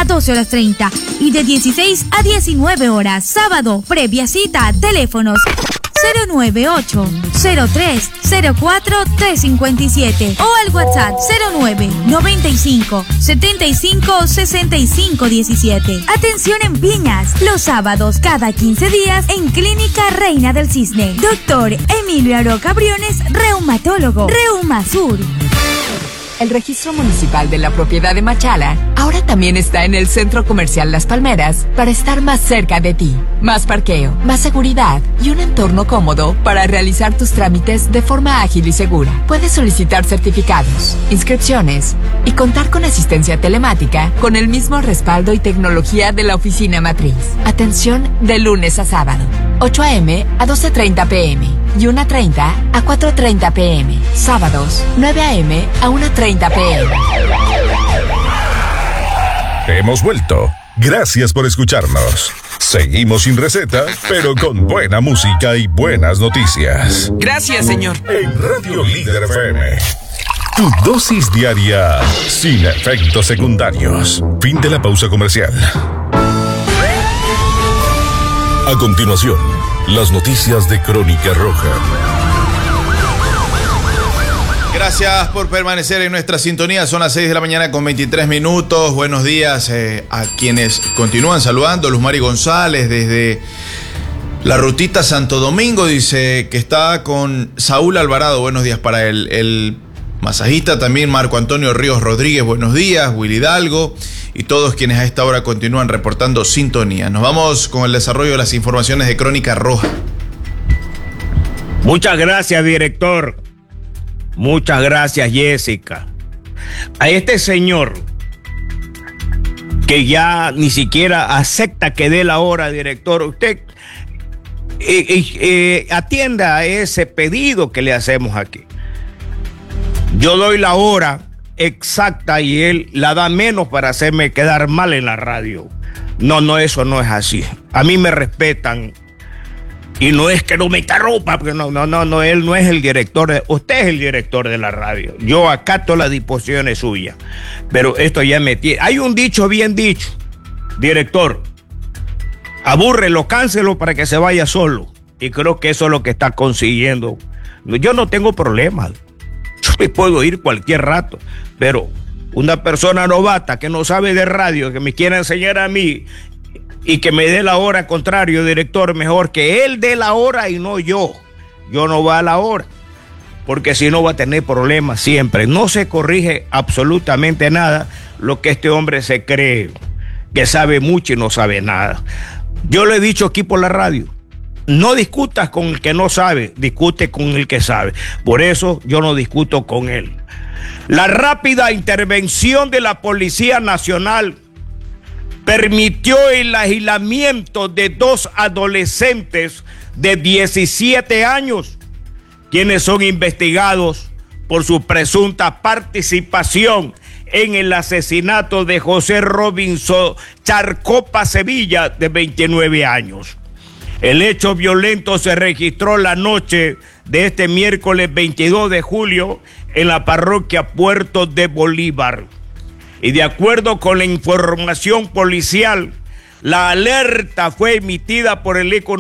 a 12:30 y de 16 a 19 horas. Sábado, previa cita, teléfonos 098-03-04-357 o al WhatsApp 09-95-75-65-17. Atención en Piñas, los sábados cada 15 días en Clínica Reina del Cisne. Doctor Emilio Aroca Briones, reumatólogo, Reumasur. El registro municipal de la propiedad de Machala ahora también está en el Centro Comercial Las Palmeras para estar más cerca de ti. Más parqueo, más seguridad y un entorno cómodo para realizar tus trámites de forma ágil y segura. Puedes solicitar certificados, inscripciones y contar con asistencia telemática con el mismo respaldo y tecnología de la oficina matriz. Atención de lunes a sábado, 8 a.m. a 12:30 p.m. y 1:30 a 4:30 p.m. Sábados, 9 a.m. a 1:30 p.m. Hemos vuelto. Gracias por escucharnos. Seguimos sin receta, pero con buena música y buenas noticias. Gracias, señor. En Radio Líder FM. Tu dosis diaria sin efectos secundarios. Fin de la pausa comercial. A continuación, las noticias de Crónica Roja. Gracias por permanecer en nuestra sintonía. Son las 6 de la mañana con 23 minutos. Buenos días a quienes continúan saludando. Luz Mari González desde la rutita Santo Domingo dice que está con Saúl Alvarado. Buenos días para él. El masajista también, Marco Antonio Ríos Rodríguez. Buenos días. Willy Hidalgo y todos quienes a esta hora continúan reportando sintonía. Nos vamos con el desarrollo de las informaciones de Crónica Roja. Muchas gracias, director. Muchas gracias, Jessica. A este señor que ya ni siquiera acepta que dé la hora, director, usted atienda a ese pedido que le hacemos aquí. Yo doy la hora exacta y él la da menos para hacerme quedar mal en la radio. No, eso no es así. A mí me respetan. Y no es que no me interrumpa, porque no, él no es el director, usted es el director de la radio. Yo acato las disposiciones suyas, pero esto ya me tiene. Hay un dicho bien dicho, director, abúrrelo, cáncelo para que se vaya solo. Y creo que eso es lo que está consiguiendo. Yo no tengo problemas, yo me puedo ir cualquier rato, pero una persona novata que no sabe de radio, que me quiera enseñar a mí, y que me dé la hora, contrario, director, mejor que él dé la hora y no yo. Yo no voy a la hora, porque si no va a tener problemas siempre. No se corrige absolutamente nada lo que este hombre se cree, que sabe mucho y no sabe nada. Yo le he dicho aquí por la radio, no discutas con el que no sabe, discute con el que sabe. Por eso yo no discuto con él. La rápida intervención de la Policía Nacional permitió el aislamiento de 2 adolescentes de 17 años, quienes son investigados por su presunta participación en el asesinato de José Robinson Charcopa Sevilla, de 29 años. El hecho violento se registró la noche de este miércoles 22 de julio en la parroquia Puerto de Bolívar. Y de acuerdo con la información policial, la alerta fue emitida por el ECO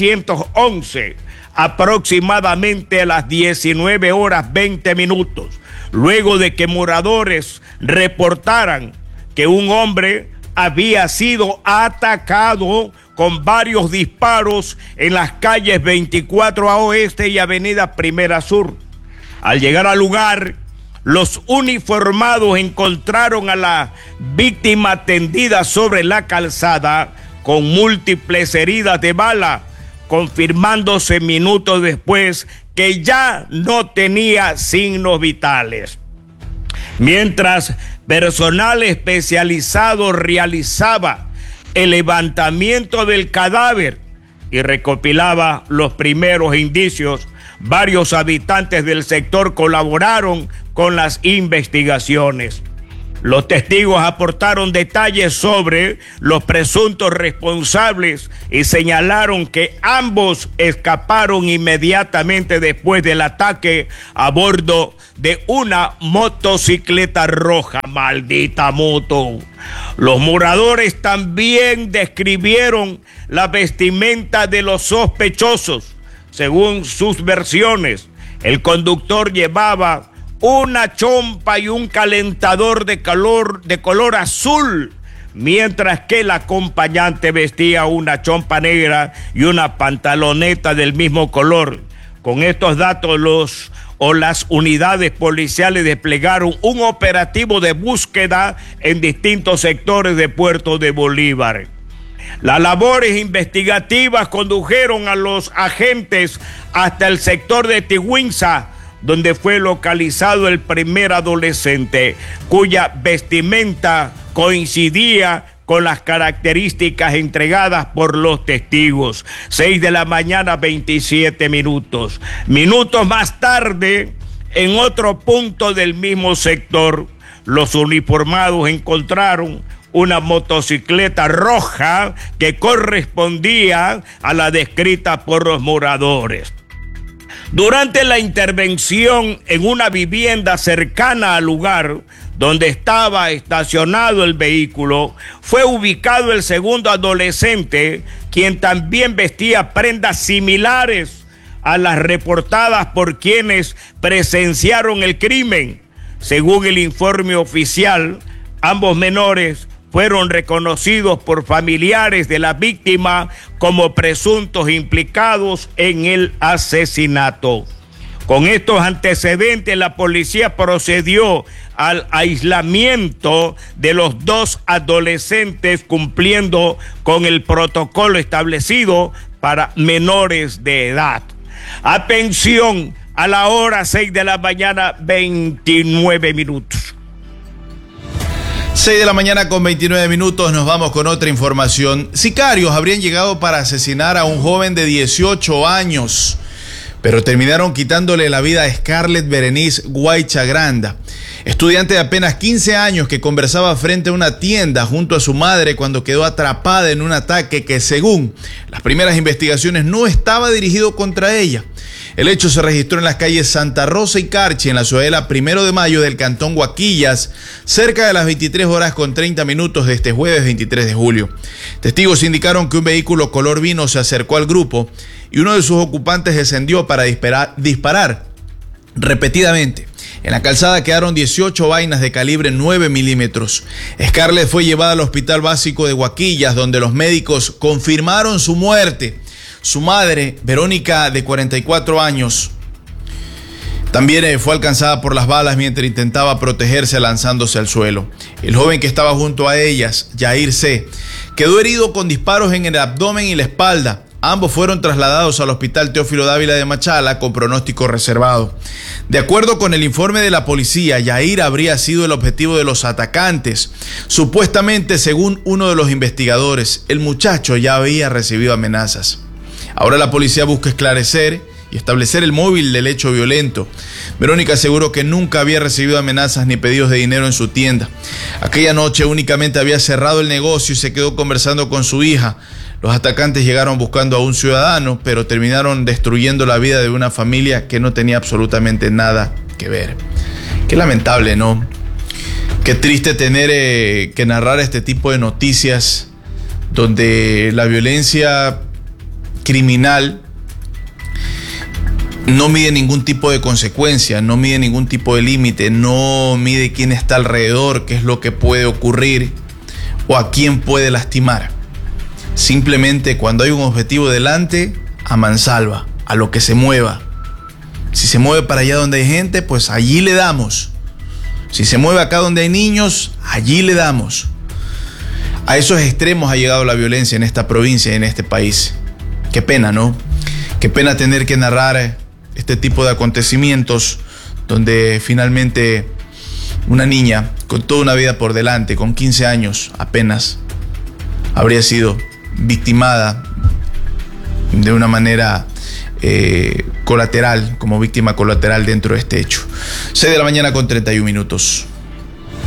911 aproximadamente a las 19 horas 20 minutos, luego de que moradores reportaran que un hombre había sido atacado con varios disparos en las calles 24A Oeste y Avenida Primera Sur. Al llegar al lugar, los uniformados encontraron a la víctima tendida sobre la calzada con múltiples heridas de bala, confirmándose minutos después que ya no tenía signos vitales. Mientras personal especializado realizaba el levantamiento del cadáver y recopilaba los primeros indicios, varios habitantes del sector colaboraron con las investigaciones. Los testigos aportaron detalles sobre los presuntos responsables y señalaron que ambos escaparon inmediatamente después del ataque a bordo de una motocicleta roja. ¡Maldita moto! Los moradores también describieron la vestimenta de los sospechosos. Según sus versiones, el conductor llevaba una chompa y un calentador de color azul, mientras que el acompañante vestía una chompa negra y una pantaloneta del mismo color. Con estos datos, las unidades policiales desplegaron un operativo de búsqueda en distintos sectores de Puerto de Bolívar. Las labores investigativas condujeron a los agentes hasta el sector de Tigüinza, donde fue localizado el primer adolescente, cuya vestimenta coincidía con las características entregadas por los testigos. 6:27 a.m. Minutos más tarde, en otro punto del mismo sector, los uniformados encontraron una motocicleta roja que correspondía a la descrita por los moradores. Durante la intervención en una vivienda cercana al lugar donde estaba estacionado el vehículo, fue ubicado el segundo adolescente, quien también vestía prendas similares a las reportadas por quienes presenciaron el crimen. Según el informe oficial, ambos menores fueron reconocidos por familiares de la víctima como presuntos implicados en el asesinato. Con estos antecedentes, la policía procedió al aislamiento de los dos adolescentes, cumpliendo con el protocolo establecido para menores de edad. Atención, a la hora 6:29 a.m. 6:29 a.m, nos vamos con otra información. Sicarios habrían llegado para asesinar a un joven de 18 años, pero terminaron quitándole la vida a Scarlett Berenice Guaychagranda, estudiante de apenas 15 años que conversaba frente a una tienda junto a su madre cuando quedó atrapada en un ataque que, según las primeras investigaciones, no estaba dirigido contra ella. El hecho se registró en las calles Santa Rosa y Carchi, en la ciudadela 1 de Mayo del cantón Guaquillas, cerca de las 23:30 de este jueves 23 de julio. Testigos indicaron que un vehículo color vino se acercó al grupo y uno de sus ocupantes descendió para disparar repetidamente. En la calzada quedaron 18 vainas de calibre 9 milímetros. Scarlett fue llevada al hospital básico de Guaquillas, donde los médicos confirmaron su muerte. Su madre, Verónica, de 44 años, también fue alcanzada por las balas mientras intentaba protegerse lanzándose al suelo. El joven que estaba junto a ellas, Yair C., quedó herido con disparos en el abdomen y la espalda. Ambos fueron trasladados al Hospital Teófilo Dávila de Machala con pronóstico reservado. De acuerdo con el informe de la policía, Yair habría sido el objetivo de los atacantes. Supuestamente, según uno de los investigadores, el muchacho ya había recibido amenazas. Ahora la policía busca esclarecer y establecer el móvil del hecho violento. Verónica aseguró que nunca había recibido amenazas ni pedidos de dinero en su tienda. Aquella noche únicamente había cerrado el negocio y se quedó conversando con su hija. Los atacantes llegaron buscando a un ciudadano, pero terminaron destruyendo la vida de una familia que no tenía absolutamente nada que ver. Qué lamentable, ¿no? Qué triste tener que narrar este tipo de noticias donde la violencia criminal no mide ningún tipo de consecuencia, no mide ningún tipo de límite, no mide quién está alrededor, qué es lo que puede ocurrir o a quién puede lastimar. Simplemente cuando hay un objetivo delante, a mansalva, a lo que se mueva. Si se mueve para allá donde hay gente, pues allí le damos. Si se mueve acá donde hay niños, allí le damos. A esos extremos ha llegado la violencia en esta provincia y en este país. Qué pena, ¿no? Qué pena tener que narrar este tipo de acontecimientos donde finalmente una niña con toda una vida por delante, con 15 años apenas, habría sido victimada de una manera colateral, como víctima colateral dentro de este hecho. 6:31 a.m.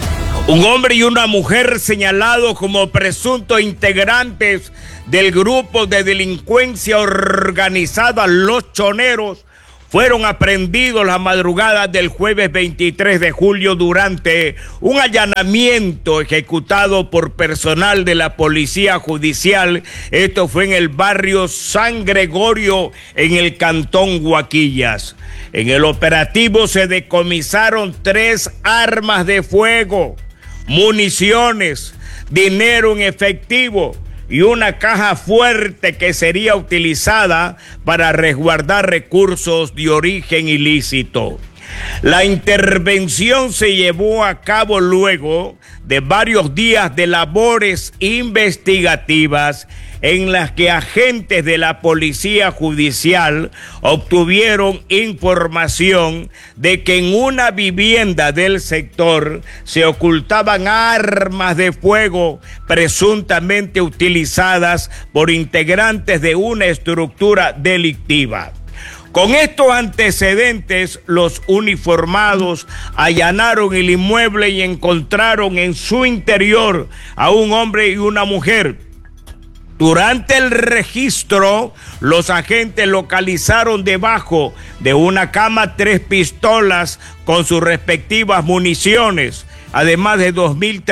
Un hombre y una mujer señalados como presuntos integrantes del grupo de delincuencia organizada Los Choneros fueron aprehendidos la madrugada del jueves 23 de julio durante un allanamiento ejecutado por personal de la Policía Judicial. Esto fue en el barrio San Gregorio, en el cantón Guaquillas. En el operativo se decomisaron 3 armas de fuego, municiones, dinero en efectivo y una caja fuerte que sería utilizada para resguardar recursos de origen ilícito. La intervención se llevó a cabo luego de varios días de labores investigativas en las que agentes de la Policía Judicial obtuvieron información de que en una vivienda del sector se ocultaban armas de fuego presuntamente utilizadas por integrantes de una estructura delictiva. Con estos antecedentes, los uniformados allanaron el inmueble y encontraron en su interior a un hombre y una mujer. Durante el registro, los agentes localizaron debajo de una cama 3 pistolas con sus respectivas municiones, además de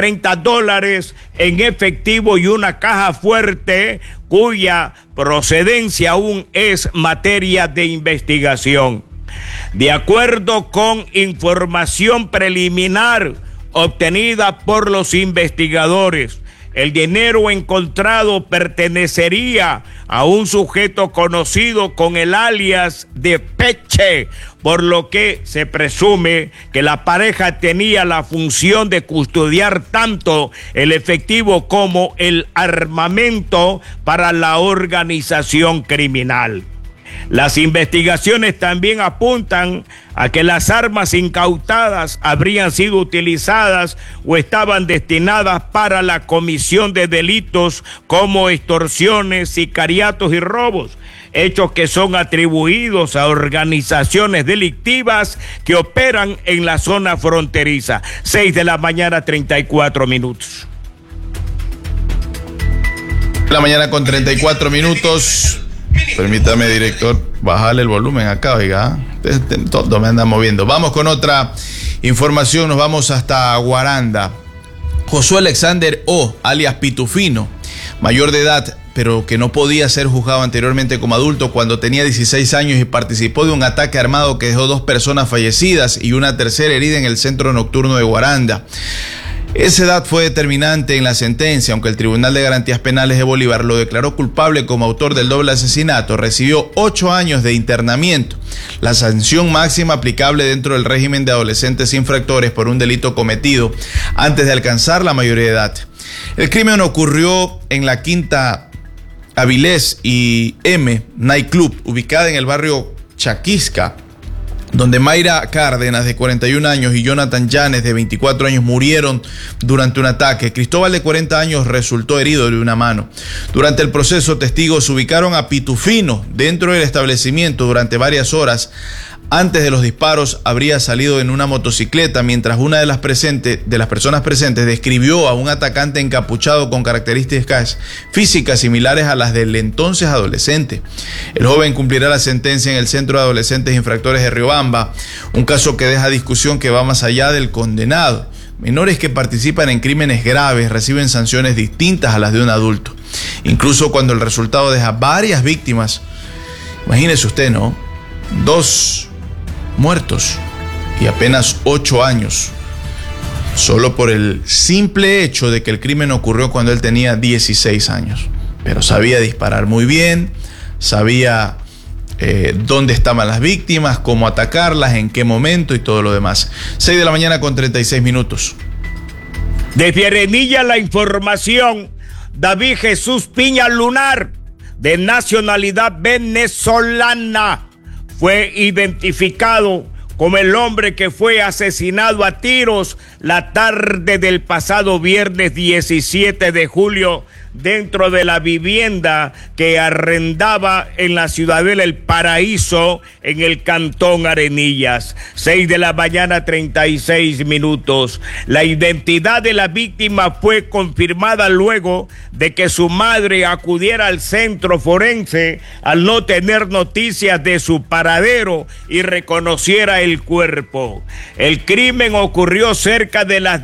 $2,030 en efectivo y una caja fuerte cuya procedencia aún es materia de investigación. De acuerdo con información preliminar obtenida por los investigadores, el dinero encontrado pertenecería a un sujeto conocido con el alias de Peche, por lo que se presume que la pareja tenía la función de custodiar tanto el efectivo como el armamento para la organización criminal. Las investigaciones también apuntan a que las armas incautadas habrían sido utilizadas o estaban destinadas para la comisión de delitos como extorsiones, sicariatos y robos, hechos que son atribuidos a organizaciones delictivas que operan en la zona fronteriza. 6 de la mañana, 34 minutos. La mañana con 34 minutos. Permítame, director, bajarle el volumen acá, oiga. Todo me anda moviendo. Vamos con otra información. Nos vamos hasta Guaranda. Josué Alexander O., alias Pitufino, mayor de edad, pero que no podía ser juzgado anteriormente como adulto cuando tenía 16 años y participó de un ataque armado que dejó 2 personas fallecidas y una tercera herida en el centro nocturno de Guaranda. Esa edad fue determinante en la sentencia, aunque el Tribunal de Garantías Penales de Bolívar lo declaró culpable como autor del doble asesinato. Recibió 8 años de internamiento, la sanción máxima aplicable dentro del régimen de adolescentes infractores por un delito cometido antes de alcanzar la mayoría de edad. El crimen ocurrió en la Quinta Avilés y M Nightclub, ubicada en el barrio Chaquisca, donde Mayra Cárdenas, de 41 años, y Jonathan Llanes, de 24 años, murieron durante un ataque. Cristóbal, de 40 años, resultó herido de una mano. Durante el proceso, testigos ubicaron a Pitufino dentro del establecimiento durante varias horas. Antes de los disparos, habría salido en una motocicleta, mientras una de las personas presentes describió a un atacante encapuchado con características físicas similares a las del entonces adolescente. El joven cumplirá la sentencia en el Centro de Adolescentes Infractores de Riobamba, un caso que deja discusión que va más allá del condenado. Menores que participan en crímenes graves reciben sanciones distintas a las de un adulto, incluso cuando el resultado deja varias víctimas. Imagínese usted, ¿no? 2 muertos y apenas 8 años, solo por el simple hecho de que el crimen ocurrió cuando él tenía 16 años. Pero sabía disparar muy bien, sabía dónde estaban las víctimas, cómo atacarlas, en qué momento y todo lo demás. 6 de la mañana con 36 minutos. De Fierenilla la información. David Jesús Piña Lunar, de nacionalidad venezolana, fue identificado como el hombre que fue asesinado a tiros la tarde del pasado viernes 17 de julio dentro de la vivienda que arrendaba en la Ciudadela El Paraíso, en el Cantón Arenillas. 6 de la mañana, 36 minutos. La identidad de la víctima fue confirmada luego de que su madre acudiera al centro forense al no tener noticias de su paradero y reconociera el cuerpo. El crimen ocurrió cerca de las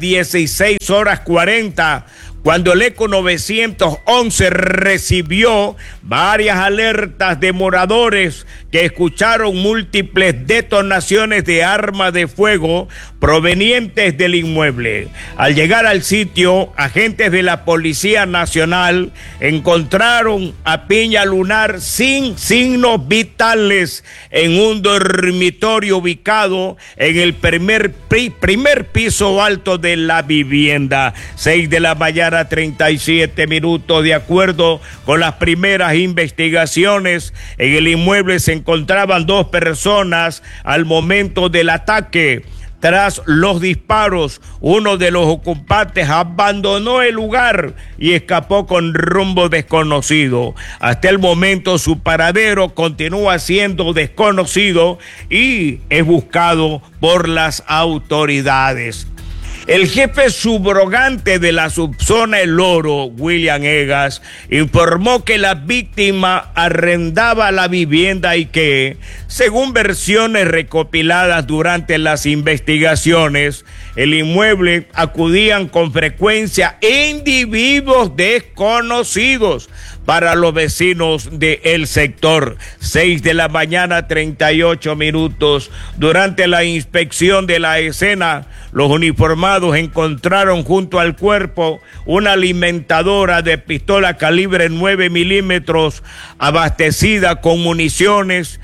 16:40, cuando el ECO 911 recibió varias alertas de moradores que escucharon múltiples detonaciones de armas de fuego provenientes del inmueble. Al llegar al sitio, agentes de la Policía Nacional encontraron a Piña Lunar sin signos vitales en un dormitorio ubicado en el primer piso alto de la vivienda. 6 de la mañana, 37 minutos. De acuerdo con las primeras investigaciones, en el inmueble se encontraban 2 personas al momento del ataque. Tras los disparos, uno de los ocupantes abandonó el lugar y escapó con rumbo desconocido. Hasta el momento su paradero continúa siendo desconocido y es buscado por las autoridades. El jefe subrogante de la subzona El Oro, William Egas, informó que la víctima arrendaba la vivienda y que, según versiones recopiladas durante las investigaciones, el inmueble acudían con frecuencia individuos desconocidos para los vecinos del sector. 6 de la mañana, 38 minutos. Durante la inspección de la escena, los uniformados encontraron junto al cuerpo una alimentadora de pistola calibre 9 milímetros abastecida con municiones,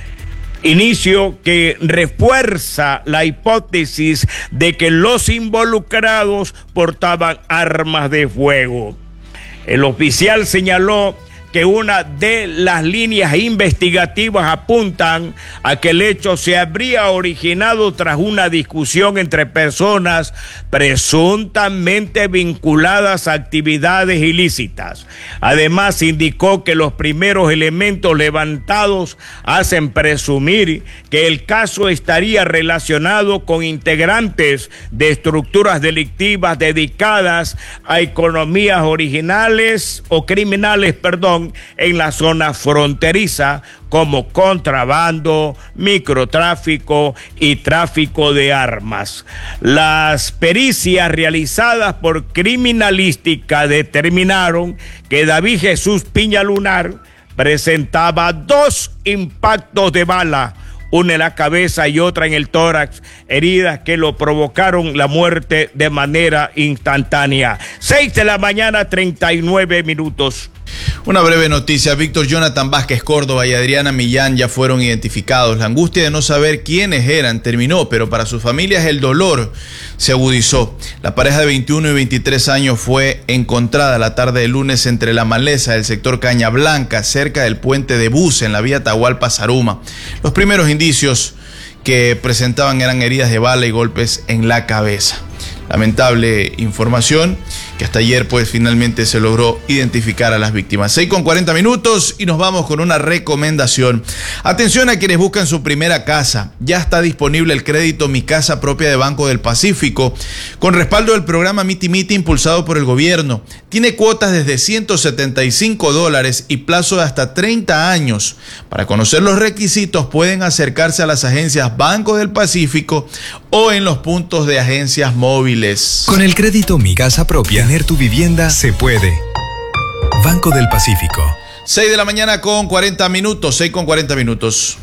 inicio que refuerza la hipótesis de que los involucrados portaban armas de fuego. El oficial señaló que una de las líneas investigativas apuntan a que el hecho se habría originado tras una discusión entre personas presuntamente vinculadas a actividades ilícitas. Además, indicó que los primeros elementos levantados hacen presumir que el caso estaría relacionado con integrantes de estructuras delictivas dedicadas a economías originales o criminales, en la zona fronteriza, como contrabando, microtráfico y tráfico de armas. Las pericias realizadas por criminalística determinaron que David Jesús Piña Lunar presentaba 2 impactos de bala, una en la cabeza y otra en el tórax, heridas que lo provocaron la muerte de manera instantánea. 6 de la mañana, 39 minutos. Una breve noticia: Víctor Jonathan Vázquez Córdoba y Adriana Millán ya fueron identificados. La angustia de no saber quiénes eran terminó, pero para sus familias el dolor se agudizó. La pareja de 21 y 23 años fue encontrada la tarde del lunes entre la maleza del sector Caña Blanca, cerca del puente de bus en la vía Atahualpa-Zaruma. Los primeros indicios que presentaban eran heridas de bala y golpes en la cabeza. Lamentable información que hasta ayer finalmente se logró identificar a las víctimas. 6:40 minutos y nos vamos con una recomendación. Atención a quienes buscan su primera casa. Ya está disponible el crédito Mi Casa Propia de Banco del Pacífico, con respaldo del programa Miti Miti impulsado por el gobierno. Tiene cuotas desde $175 y plazo de hasta 30 años. Para conocer los requisitos pueden acercarse a las agencias Banco del Pacífico o en los puntos de agencias móviles. Con el crédito Mi Casa Propia, tener tu vivienda se puede. Banco del Pacífico. 6 de la mañana con 40 minutos, 6:40 minutos.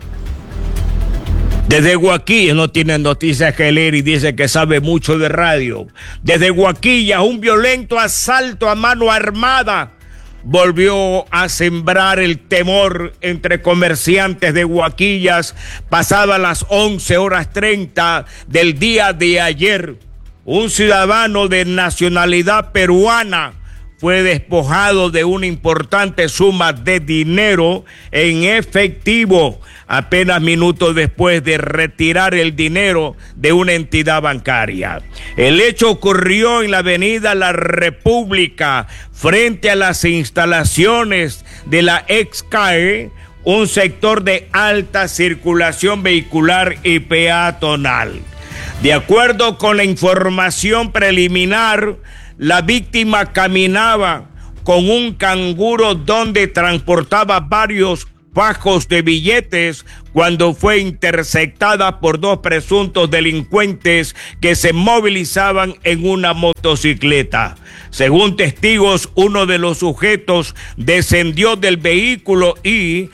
Desde Guaquilla no tiene noticias que leer y dice que sabe mucho de radio. Desde Guaquilla, un violento asalto a mano armada volvió a sembrar el temor entre comerciantes de Guaquillas pasadas las 11:30 del día de ayer. Un ciudadano de nacionalidad peruana fue despojado de una importante suma de dinero en efectivo apenas minutos después de retirar el dinero de una entidad bancaria. El hecho ocurrió en la avenida La República, frente a las instalaciones de la ex-CAE, un sector de alta circulación vehicular y peatonal. De acuerdo con la información preliminar, la víctima caminaba con un canguro donde transportaba varios fajos de billetes cuando fue interceptada por dos presuntos delincuentes que se movilizaban en una motocicleta. Según testigos, uno de los sujetos descendió del vehículo y,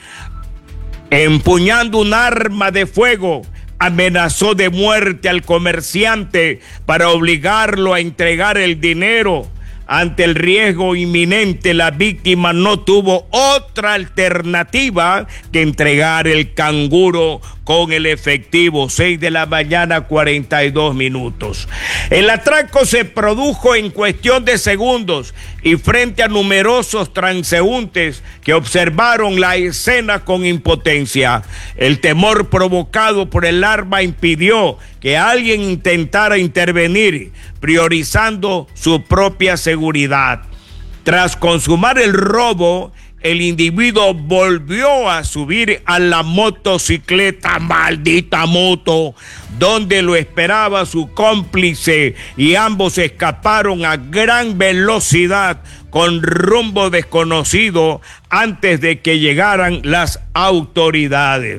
empuñando un arma de fuego, amenazó de muerte al comerciante para obligarlo a entregar el dinero. Ante el riesgo inminente, la víctima no tuvo otra alternativa que entregar el canguro con el efectivo. 6 de la mañana, 42 minutos. El atraco se produjo en cuestión de segundos y frente a numerosos transeúntes que observaron la escena con impotencia. El temor provocado por el arma impidió que alguien intentara intervenir, priorizando su propia seguridad. Tras consumar el robo, el individuo volvió a subir a la motocicleta, maldita moto, donde lo esperaba su cómplice, y ambos escaparon a gran velocidad con rumbo desconocido antes de que llegaran las autoridades.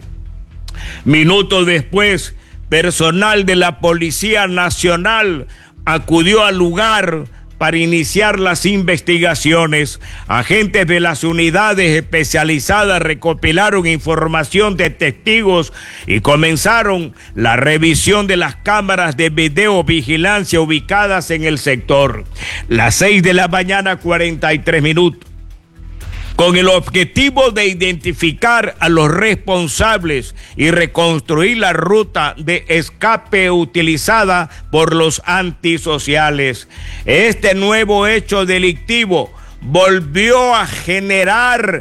Minutos después, personal de la Policía Nacional acudió al lugar para iniciar las investigaciones. Agentes de las unidades especializadas recopilaron información de testigos y comenzaron la revisión de las cámaras de videovigilancia ubicadas en el sector. Las 6 de la mañana, 43 minutos. Con el objetivo de identificar a los responsables y reconstruir la ruta de escape utilizada por los antisociales. Este nuevo hecho delictivo volvió a generar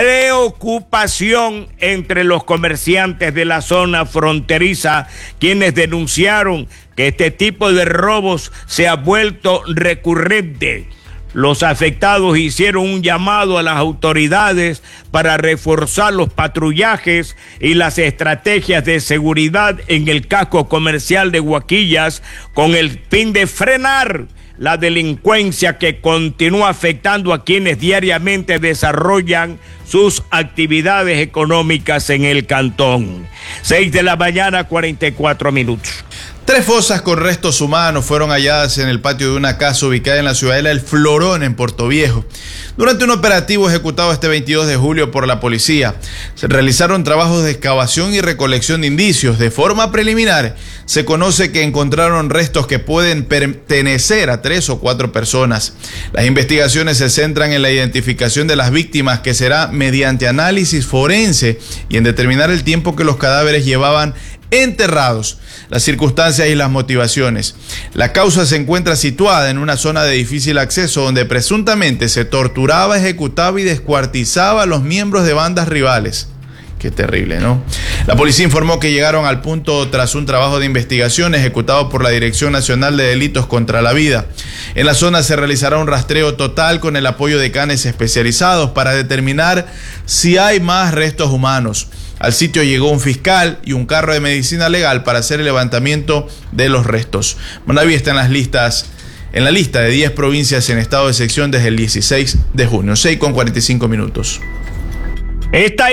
preocupación entre los comerciantes de la zona fronteriza, quienes denunciaron que este tipo de robos se ha vuelto recurrente. Los afectados hicieron un llamado a las autoridades para reforzar los patrullajes y las estrategias de seguridad en el casco comercial de Huaquillas, con el fin de frenar la delincuencia que continúa afectando a quienes diariamente desarrollan sus actividades económicas en el cantón. 6 de la mañana, 44 minutos. 3 fosas con restos humanos fueron halladas en el patio de una casa ubicada en la ciudadela El Florón, en Portoviejo. Durante un operativo ejecutado este 22 de julio por la policía, se realizaron trabajos de excavación y recolección de indicios. De forma preliminar, se conoce que encontraron restos que pueden pertenecer a 3 o 4 personas. Las investigaciones se centran en la identificación de las víctimas, que será mediante análisis forense, y en determinar el tiempo que los cadáveres llevaban enterrados, las circunstancias y las motivaciones. La causa se encuentra situada en una zona de difícil acceso donde presuntamente se torturaba, ejecutaba y descuartizaba a los miembros de bandas rivales. Qué terrible, ¿no? La policía informó que llegaron al punto tras un trabajo de investigación ejecutado por la Dirección Nacional de Delitos contra la Vida. En la zona se realizará un rastreo total con el apoyo de canes especializados para determinar si hay más restos humanos. Al sitio llegó un fiscal y un carro de medicina legal para hacer el levantamiento de los restos. Manaví está en la lista de 10 provincias en estado de excepción desde el 16 de junio. 6:45 minutos. Esta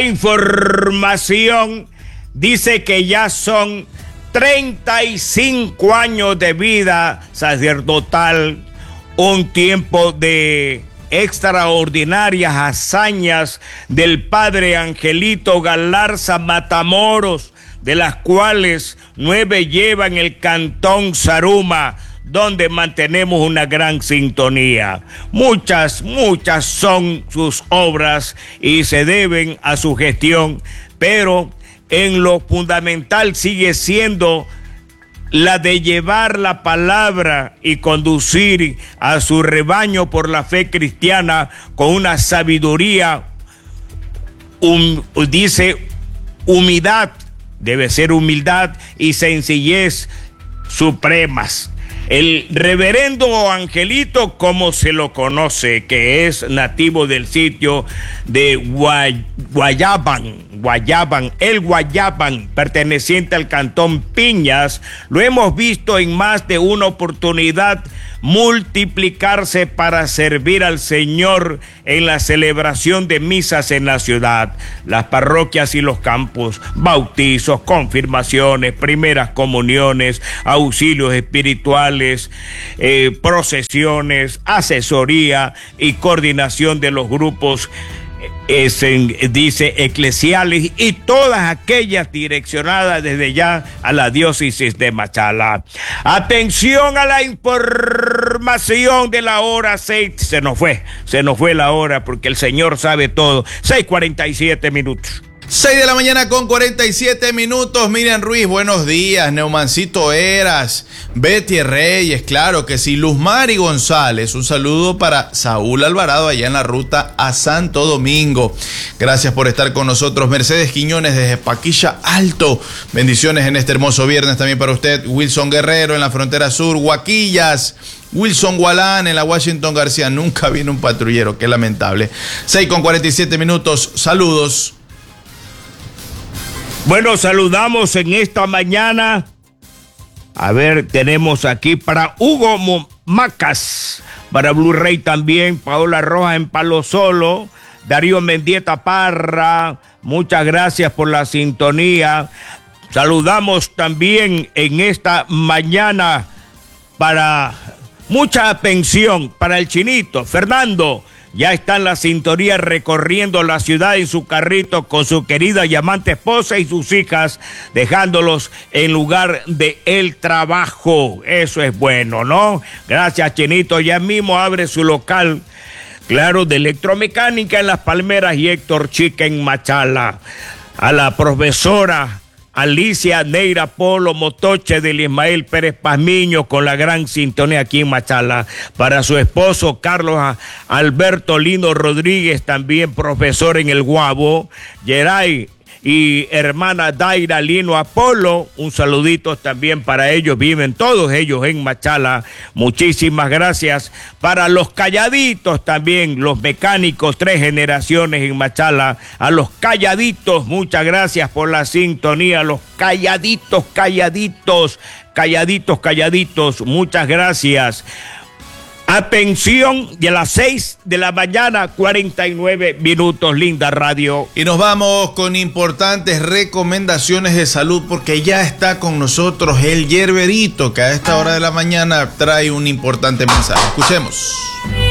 información dice que ya son 35 años de vida sacerdotal, un tiempo de extraordinarias hazañas del padre Angelito Galarza Matamoros, de las cuales 9 llevan el cantón Zaruma, donde mantenemos una gran sintonía. Muchas son sus obras y se deben a su gestión, pero en lo fundamental sigue siendo la de llevar la palabra y conducir a su rebaño por la fe cristiana con una sabiduría, dice humildad, debe ser humildad y sencillez supremas. El reverendo Angelito, como se lo conoce, que es nativo del sitio de Guayaban, perteneciente al cantón Piñas, lo hemos visto en más de una oportunidad multiplicarse para servir al Señor en la celebración de misas en la ciudad, las parroquias y los campos, bautizos, confirmaciones, primeras comuniones, auxilios espirituales, procesiones, asesoría y coordinación de los grupos dice eclesiales y todas aquellas direccionadas desde ya a la diócesis de Machala. Atención a la información de la hora 6. Se nos fue la hora porque el Señor sabe todo. 6:47 minutos. 6 de la mañana con 47 minutos. Miriam Ruiz, buenos días. Neumancito Eras, Betty Reyes, claro que sí. Luzmari González, un saludo para Saúl Alvarado allá en la ruta a Santo Domingo. Gracias por estar con nosotros. Mercedes Quiñones desde Paquilla Alto. Bendiciones en este hermoso viernes también para usted. Wilson Guerrero en la frontera sur. Guaquillas. Wilson Gualán en la Washington García. Nunca viene un patrullero, qué lamentable. 6:47 minutos. Saludos. Bueno, saludamos en esta mañana. A ver, tenemos aquí para Hugo Macas, para Blue Ray también, Paola Rojas en Palo Solo, Darío Mendieta Parra, muchas gracias por la sintonía. Saludamos también en esta mañana para mucha atención para el Chinito, Fernando. Ya está en la sintonía recorriendo la ciudad en su carrito con su querida y amante esposa y sus hijas, dejándolos en lugar de el trabajo. Eso es bueno, ¿no? Gracias, Chinito. Ya mismo abre su local, claro, de electromecánica en Las Palmeras y Héctor Chica en Machala. A la profesora Alicia Neira Polo Motoche del Ismael Pérez Pazmiño con la gran sintonía aquí en Machala. Para su esposo Carlos Alberto Lino Rodríguez, también profesor en el Guabo. Geray y hermana Daira Lino Apolo, un saludito también para ellos, viven todos ellos en Machala. Muchísimas gracias. Para los calladitos también, los mecánicos, 3 generaciones en Machala. A los calladitos, muchas gracias por la sintonía. Los calladitos, muchas gracias. Atención, de las 6 de la mañana, 49 minutos, linda radio. Y nos vamos con importantes recomendaciones de salud porque ya está con nosotros el Yerberito, que a esta hora de la mañana trae un importante mensaje. Escuchemos.